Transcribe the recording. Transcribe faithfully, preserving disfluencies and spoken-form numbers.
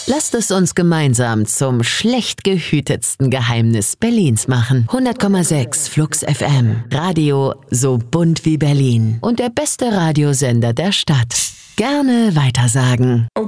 Lasst es uns gemeinsam zum schlecht gehütetsten Geheimnis Berlins machen. hundert Komma sechs Flux F M. Radio so bunt wie Berlin. Und der beste Radiosender der Stadt. Gerne weitersagen.